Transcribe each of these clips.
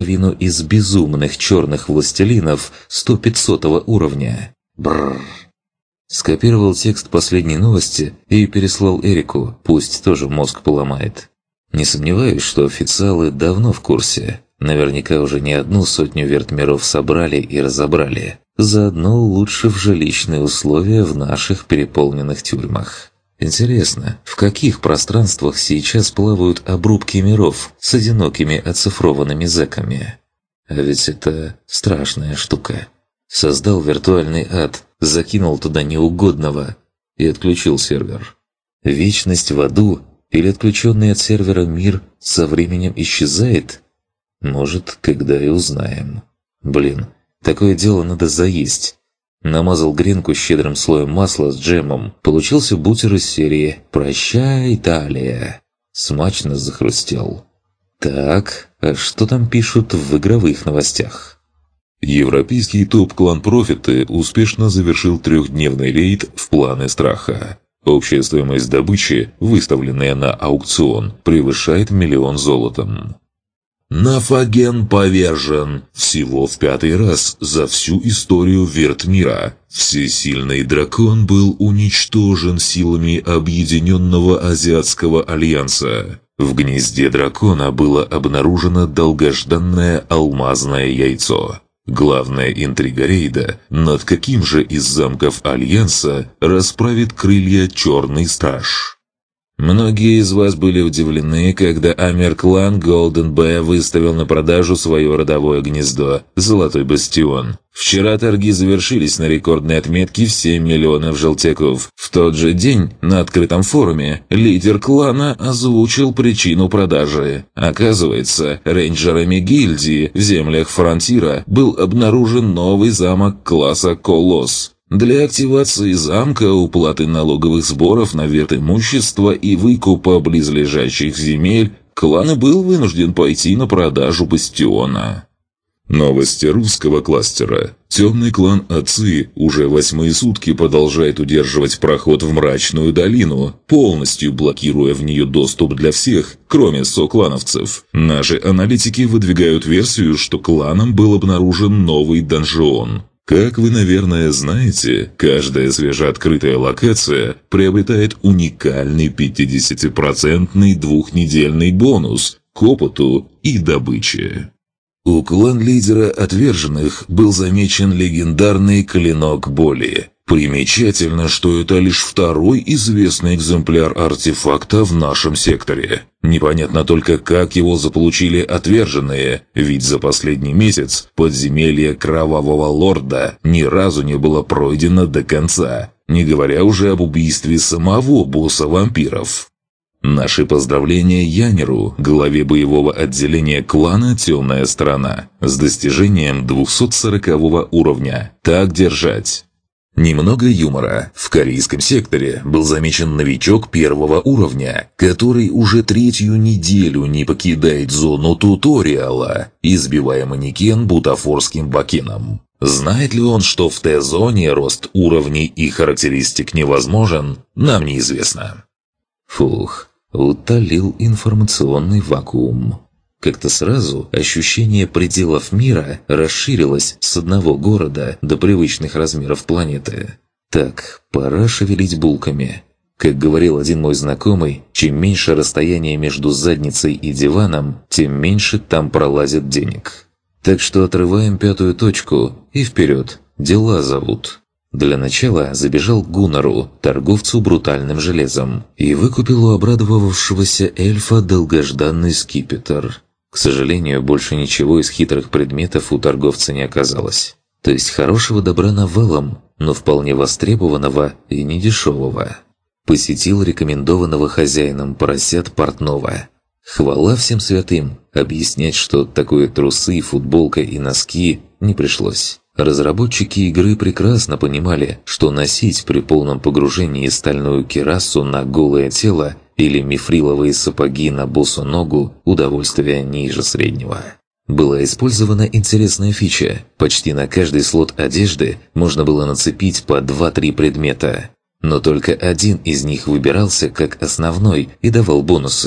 пластилину из безумных черных властелинов 100-500 уровня. Бррр. Скопировал текст последней новости и переслал Эрику, пусть тоже мозг поломает. Не сомневаюсь, что официалы давно в курсе. Наверняка уже не одну сотню вертмиров собрали и разобрали. Заодно улучшив жилищные условия в наших переполненных тюрьмах. Интересно, в каких пространствах сейчас плавают обрубки миров с одинокими оцифрованными зэками? А ведь это страшная штука. Создал виртуальный ад, закинул туда неугодного и отключил сервер. Вечность в аду или отключенный от сервера мир со временем исчезает? Может, когда и узнаем. Блин, такое дело надо заесть. Намазал гренку щедрым слоем масла с джемом. Получился бутер из серии «Прощай, Италия». Смачно захрустел. Так, а что там пишут в игровых новостях? Европейский топ-клан Профиты успешно завершил 3-дневный рейд в планы страха. Общая стоимость добычи, выставленная на аукцион, превышает 1 миллион золотом. Нафаген повержен всего в 5-й раз за всю историю Вертмира. Всесильный дракон был уничтожен силами Объединенного Азиатского Альянса. В гнезде дракона было обнаружено долгожданное алмазное яйцо. Главная интрига рейда, над каким же из замков Альянса расправит крылья Черный Страж. Многие из вас были удивлены, когда Амир-клан Голден Б выставил на продажу свое родовое гнездо – Золотой Бастион. Вчера торги завершились на рекордной отметке в 7 миллионов желтяков. В тот же день на открытом форуме лидер клана озвучил причину продажи. Оказывается, рейнджерами гильдии в землях Фронтира был обнаружен новый замок класса Колосс. Для активации замка, уплаты налоговых сборов на ветимущество и выкупа близлежащих земель, клан и был вынужден пойти на продажу бастиона. Новости русского кластера. Темный клан Отцы уже 8-е сутки продолжает удерживать проход в Мрачную долину, полностью блокируя в нее доступ для всех, кроме соклановцев. Наши аналитики выдвигают версию, что кланом был обнаружен новый донжон. Как вы, наверное, знаете, каждая свежеоткрытая локация приобретает уникальный 50% двухнедельный бонус к опыту и добыче. У клан-лидера отверженных был замечен легендарный клинок боли. Примечательно, что это лишь 2-й известный экземпляр артефакта в нашем секторе. Непонятно только, как его заполучили отверженные, ведь за последний месяц подземелье Кровавого Лорда ни разу не было пройдено до конца, не говоря уже об убийстве самого босса вампиров. Наши поздравления Янеру, главе боевого отделения клана «Темная сторона», с достижением 240 уровня. Так держать. Немного юмора. В корейском секторе был замечен новичок 1-го уровня, который уже 3-ю неделю не покидает зону туториала, избивая манекен бутафорским бакеном. Знает ли он, что в Т-зоне рост уровней и характеристик невозможен, нам неизвестно. Фух, утолил информационный вакуум. Как-то сразу ощущение пределов мира расширилось с одного города до привычных размеров планеты. Так, пора шевелить булками. Как говорил один мой знакомый, чем меньше расстояние между задницей и диваном, тем меньше там пролазит денег. Так что отрываем 5-ю точку и вперед, дела зовут. Для начала забежал к Гуннару, торговцу брутальным железом, и выкупил у обрадовавшегося эльфа долгожданный скипетр. К сожалению, больше ничего из хитрых предметов у торговца не оказалось. То есть хорошего добра навалом, но вполне востребованного и недешевого. Посетил рекомендованного хозяином поросят портного. Хвала всем святым, объяснять, что такое трусы, футболка и носки, не пришлось. Разработчики игры прекрасно понимали, что носить при полном погружении стальную кирасу на голое тело или мифриловые сапоги на босу ногу – удовольствие ниже среднего. Была использована интересная фича. Почти на каждый слот одежды можно было нацепить по 2-3 предмета. Но только один из них выбирался как основной и давал бонусы.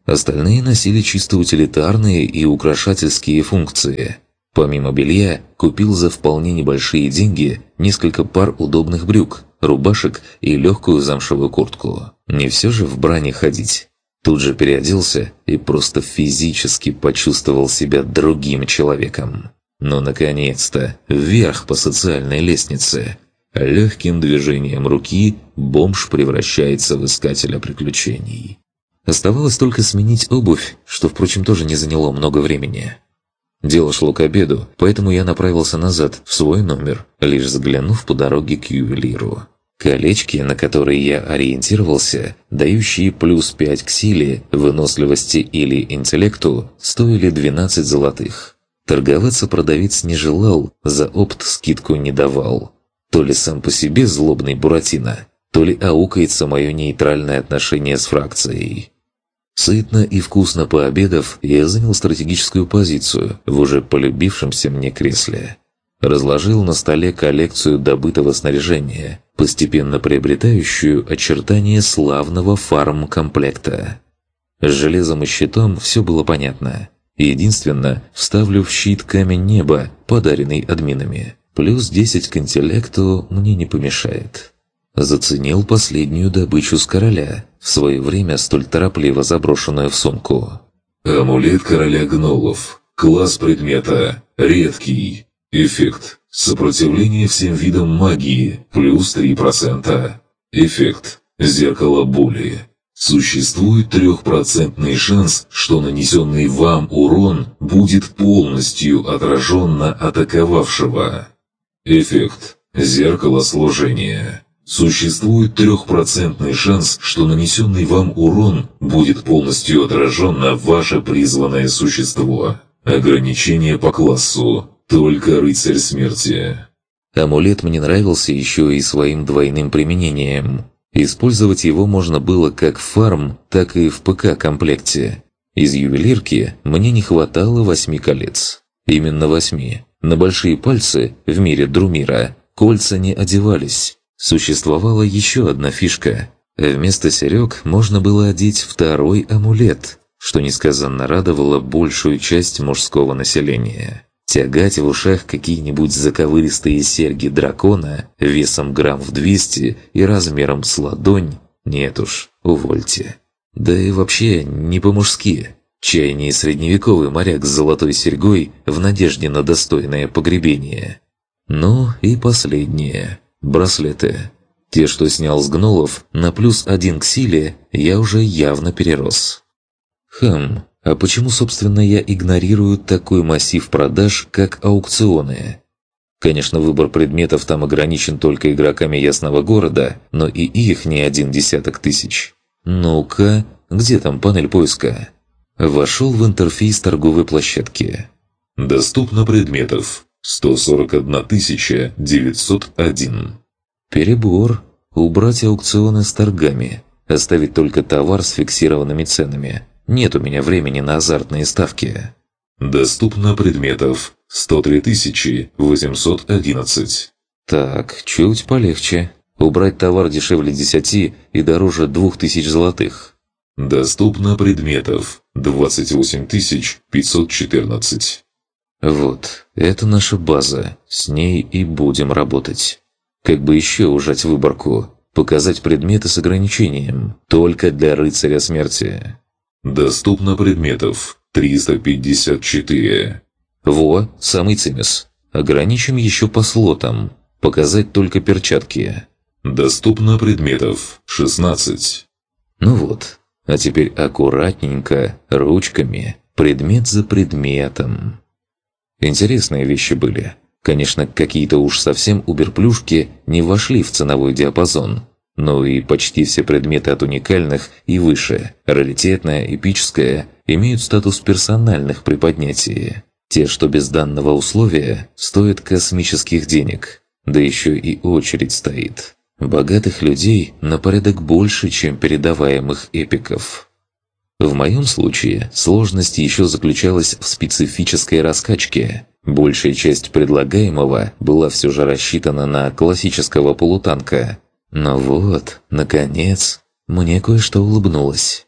Остальные носили чисто утилитарные и украшательские функции. Помимо белья, купил за вполне небольшие деньги несколько пар удобных брюк, рубашек и легкую замшевую куртку. Не все же в брани ходить. Тут же переоделся и просто физически почувствовал себя другим человеком. Но наконец-то вверх по социальной лестнице. Легким движением руки бомж превращается в искателя приключений. Оставалось только сменить обувь, что, впрочем, тоже не заняло много времени. Дело шло к обеду, поэтому я направился назад, в свой номер, лишь заглянув по дороге к ювелиру. Колечки, на которые я ориентировался, дающие плюс 5 к силе, выносливости или интеллекту, стоили 12 золотых. Торговаться продавец не желал, за опт скидку не давал. То ли сам по себе злобный Буратино, то ли аукается мое нейтральное отношение с фракцией. Сытно и вкусно пообедав, я занял стратегическую позицию в уже полюбившемся мне кресле. Разложил на столе коллекцию добытого снаряжения, постепенно приобретающую очертания славного фарм-комплекта. С железом и щитом все было понятно. Единственно, вставлю в щит камень неба, подаренный админами. Плюс 10 к интеллекту мне не помешает. Заценил последнюю добычу с короля, в свое время столь торопливо заброшенную в сумку. Амулет короля гнолов. Класс предмета. Редкий. Эффект. Сопротивление всем видам магии. Плюс 3%. Эффект. Зеркало боли. Существует 3% шанс, что нанесенный вам урон будет полностью отражен на атаковавшего. Эффект. Зеркало сложения. Существует 3% шанс, что нанесенный вам урон будет полностью отражен на ваше призванное существо. Ограничение по классу. Только рыцарь смерти. Амулет мне нравился еще и своим двойным применением. Использовать его можно было как в фарм, так и в ПК-комплекте. Из ювелирки мне не хватало 8 колец. Именно 8. На большие пальцы, в мире Друмира, кольца не одевались. Существовала еще одна фишка. Вместо серег можно было одеть второй амулет, что несказанно радовало большую часть мужского населения. Тягать в ушах какие-нибудь заковыристые серьги дракона весом грамм в 200 и размером с ладонь – нет уж, увольте. Да и вообще не по-мужски. Чай не средневековый моряк с золотой серьгой в надежде на достойное погребение. Ну и последнее. Браслеты. Те, что снял с гнолов, на плюс 1 к силе, я уже явно перерос. А почему, собственно, я игнорирую такой массив продаж, как аукционы? Конечно, выбор предметов там ограничен только игроками Ясного Города, но и их не 1 десяток тысяч. Ну-ка, где там панель поиска? Вошел в интерфейс торговой площадки. Доступно предметов. 141 901. Перебор. Убрать аукционы с торгами. Оставить только товар с фиксированными ценами. Нет у меня времени на азартные ставки. Доступно предметов. 103 811. Так, чуть полегче. Убрать товар дешевле 10 и дороже 2000 золотых. Доступно предметов. 28 514. Вот, это наша база, с ней и будем работать. Как бы еще ужать выборку, показать предметы с ограничением, только для рыцаря смерти. Доступно предметов 354. Во, самый цимес. Ограничим еще по слотам, показать только перчатки. Доступно предметов 16. Ну вот, а теперь аккуратненько, ручками, предмет за предметом. Интересные вещи были. Конечно, какие-то уж совсем уберплюшки не вошли в ценовой диапазон. Но и почти все предметы от уникальных и выше, раритетное, эпическое, имеют статус персональных при поднятии. Те, что без данного условия, стоят космических денег. Да еще и очередь стоит. Богатых людей на порядок больше, чем передаваемых эпиков. В моем случае сложность еще заключалась в специфической раскачке. Большая часть предлагаемого была все же рассчитана на классического полутанка. Но вот, наконец, мне кое-что улыбнулось.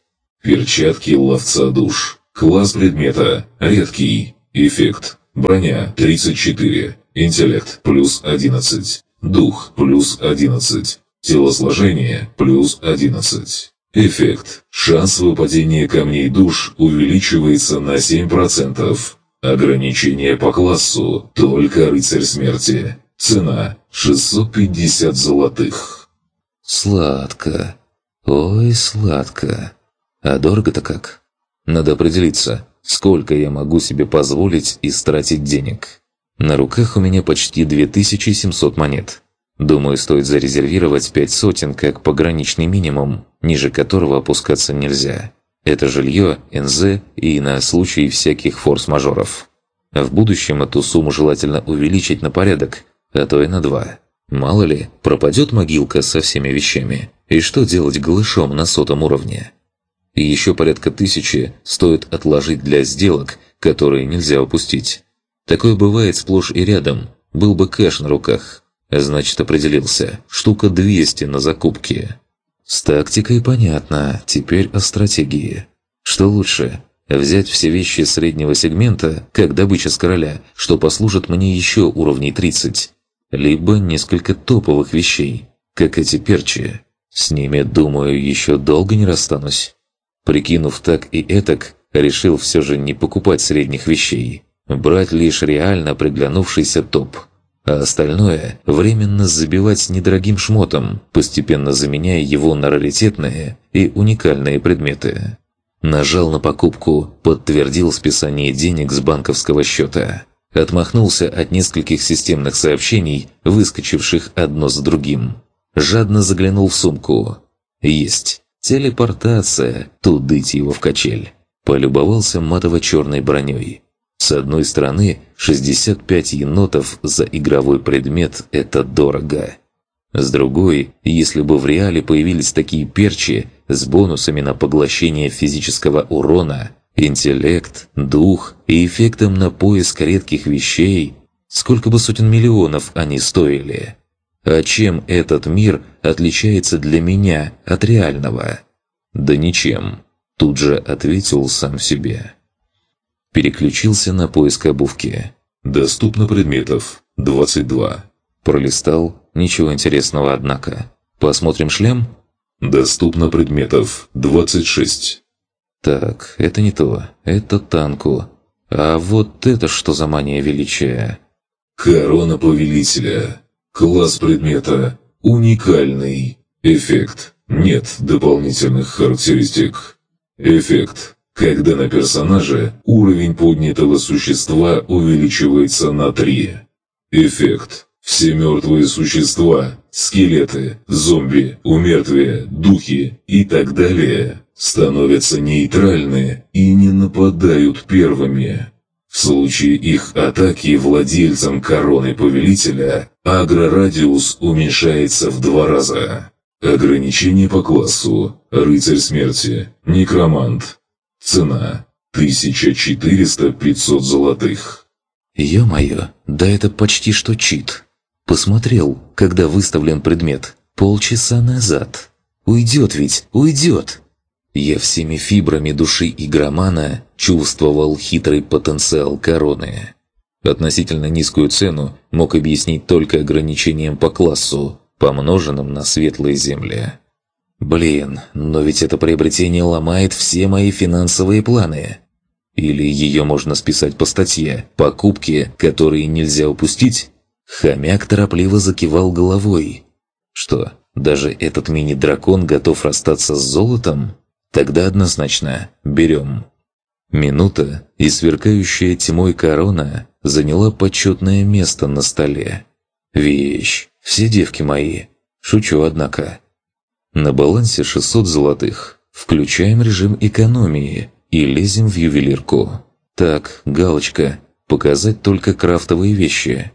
Перчатки ловца душ. Класс предмета редкий. Эффект. Броня 34. Интеллект плюс 11. Дух плюс 11. Телосложение плюс 11. Эффект. Шанс выпадения камней душ увеличивается на 7%. Ограничение по классу. Только рыцарь смерти. Цена 650 золотых. Сладко. Ой, сладко. А дорого-то как? Надо определиться, сколько я могу себе позволить истратить денег. На руках у меня почти 2700 монет. Думаю, стоит зарезервировать 5 сотен как пограничный минимум, ниже которого опускаться нельзя. Это жилье, НЗ и на случай всяких форс-мажоров. В будущем эту сумму желательно увеличить на порядок, а то и на 2. Мало ли, пропадет могилка со всеми вещами. И что делать голышом на 100-м уровне? И еще порядка 1000 стоит отложить для сделок, которые нельзя упустить. Такое бывает сплошь и рядом. Был бы кэш на руках. Значит, определился. Штука 200 на закупки. С тактикой понятно. Теперь о стратегии. Что лучше? Взять все вещи среднего сегмента, как добыча с короля, что послужит мне еще уровней 30. Либо несколько топовых вещей, как эти перчи. С ними, думаю, еще долго не расстанусь. Прикинув так и этак, решил все же не покупать средних вещей. Брать лишь реально приглянувшийся топ. А остальное временно забивать недорогим шмотом, постепенно заменяя его на раритетные и уникальные предметы. Нажал на покупку, подтвердил списание денег с банковского счета. Отмахнулся от нескольких системных сообщений, выскочивших одно за другим. Жадно заглянул в сумку. Есть. Телепортация, тудыть его в качель. Полюбовался матово-черной броней. С одной стороны, 65 енотов за игровой предмет – это дорого. С другой, если бы в реале появились такие перчи с бонусами на поглощение физического урона, интеллект, дух и эффектом на поиск редких вещей, сколько бы сотен миллионов они стоили. А чем этот мир отличается для меня от реального? Да ничем. Тут же ответил сам себе. Переключился на поиск обувки. Доступно предметов 22. Пролистал. Ничего интересного, однако. Посмотрим шлем? Доступно предметов 26. Так, это не то. Это танку. А вот это что за мания величия? Корона повелителя. Класс предмета уникальный. Эффект. Нет дополнительных характеристик. Эффект. Когда на персонаже уровень поднятого существа увеличивается на 3. Эффект. Все мертвые существа, скелеты, зомби, умертвия, духи и так далее становятся нейтральны и не нападают первыми. В случае их атаки владельцам короны повелителя агрорадиус уменьшается в 2 раза. Ограничение по классу. Рыцарь смерти. Некромант. Цена 1400-500 золотых. Ё-моё, да это почти что чит. Посмотрел, когда выставлен предмет. Полчаса назад. Уйдет ведь, уйдет. Я всеми фибрами души игромана чувствовал хитрый потенциал короны. Относительно низкую цену мог объяснить только ограничением по классу, помноженным на светлые земли. Блин, но ведь это приобретение ломает все мои финансовые планы. Или ее можно списать по статье «Покупки, которые нельзя упустить»? Хомяк торопливо закивал головой. Что, даже этот мини-дракон готов расстаться с золотом? Тогда однозначно берем. Минута, и сверкающая тьмой корона заняла почетное место на столе. Вещь, все девки мои. Шучу, однако. На балансе 600 золотых. Включаем режим экономии и лезем в ювелирку. Так, галочка. Показать только крафтовые вещи.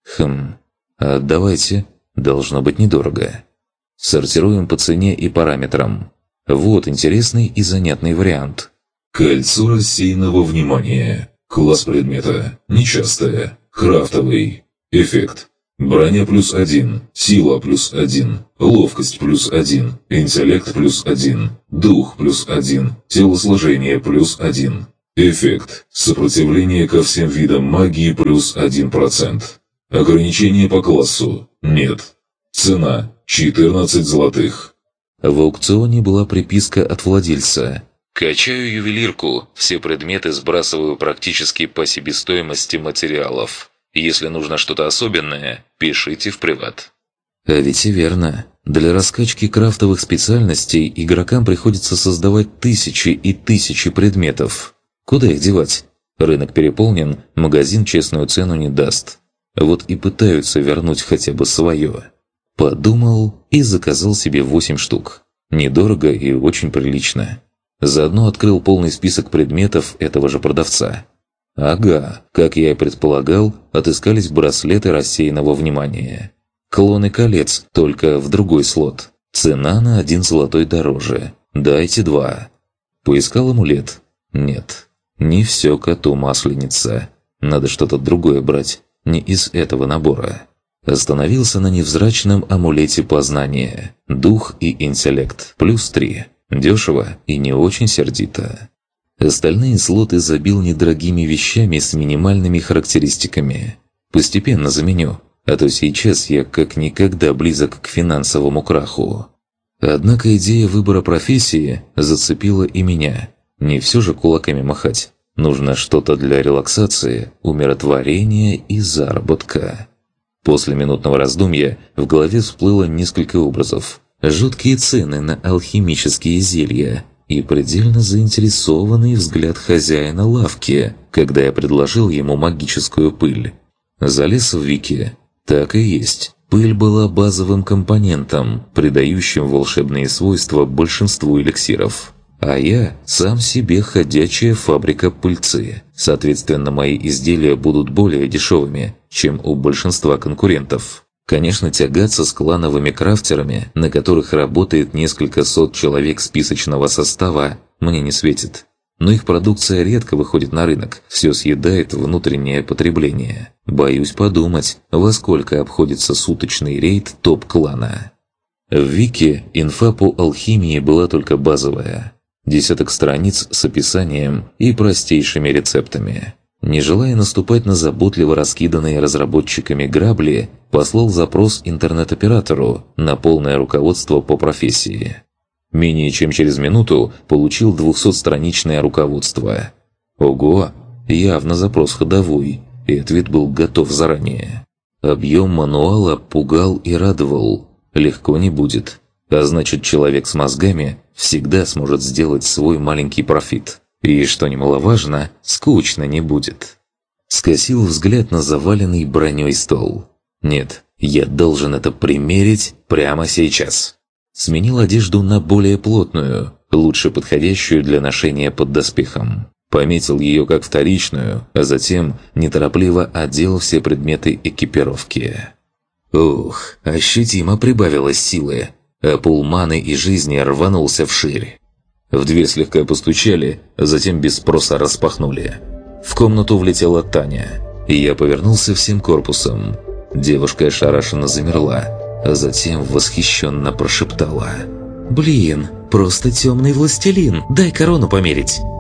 А давайте. Должно быть недорого. Сортируем по цене и параметрам. Вот интересный и занятный вариант. Кольцо рассеянного внимания. Класс предмета. Нечастое. Крафтовый. Эффект. Броня +1, сила +1, ловкость +1, интеллект +1, дух +1, телосложение +1. Эффект. Сопротивление ко всем видам магии +1%. Ограничение по классу. Нет. Цена. 14 золотых. В аукционе была приписка от владельца. «Качаю ювелирку. Все предметы сбрасываю практически по себестоимости материалов. Если нужно что-то особенное, пишите в приват». А ведь и верно. Для раскачки крафтовых специальностей игрокам приходится создавать тысячи и тысячи предметов. Куда их девать? Рынок переполнен, магазин честную цену не даст. Вот и пытаются вернуть хотя бы свое. Подумал и заказал себе 8 штук. Недорого и очень прилично. Заодно открыл полный список предметов этого же продавца. Ага, как я и предполагал, отыскались браслеты рассеянного внимания. Клоны колец, только в другой слот. Цена на 1 золотой дороже. Дайте 2. Поискал амулет. Нет, не все коту масленица. Надо что-то другое брать, не из этого набора. Остановился на невзрачном амулете познания. Дух и интеллект. +3. Дешево и не очень сердито. Остальные слоты забил недорогими вещами с минимальными характеристиками. Постепенно заменю, а то сейчас я как никогда близок к финансовому краху. Однако идея выбора профессии зацепила и меня. Не все же кулаками махать. Нужно что-то для релаксации, умиротворения и заработка. После минутного раздумья в голове всплыло несколько образов. Жуткие цены на алхимические зелья и предельно заинтересованный взгляд хозяина лавки, когда я предложил ему магическую пыль. Залез в вики. Так и есть. Пыль была базовым компонентом, придающим волшебные свойства большинству эликсиров. А я сам себе ходячая фабрика пыльцы. Соответственно, мои изделия будут более дешевыми, чем у большинства конкурентов. Конечно, тягаться с клановыми крафтерами, на которых работает несколько сот человек списочного состава, мне не светит. Но их продукция редко выходит на рынок, все съедает внутреннее потребление. Боюсь подумать, во сколько обходится суточный рейд топ-клана. В Вики инфа по алхимии была только базовая. 10 страниц с описанием и простейшими рецептами. Не желая наступать на заботливо раскиданные разработчиками грабли, послал запрос интернет-оператору на полное руководство по профессии. Менее чем через минуту получил 200-страничное руководство. Ого, явно запрос ходовой, и ответ был готов заранее. Объем мануала пугал и радовал. Легко не будет. А значит, человек с мозгами всегда сможет сделать свой маленький профит. И, что немаловажно, скучно не будет. Скосил взгляд на заваленный броней стол. Нет, я должен это примерить прямо сейчас. Сменил одежду на более плотную, лучше подходящую для ношения под доспехом. Пометил ее как вторичную, а затем неторопливо одел все предметы экипировки. Ух, ощутимо прибавилось силы, а пул маны и жизни рванулся вширь. В дверь слегка постучали, а затем без спроса распахнули. В комнату влетела Таня, и я повернулся всем корпусом. Девушка ошарашенно замерла, а затем восхищенно прошептала: «Блин, просто темный властелин, дай корону померить!»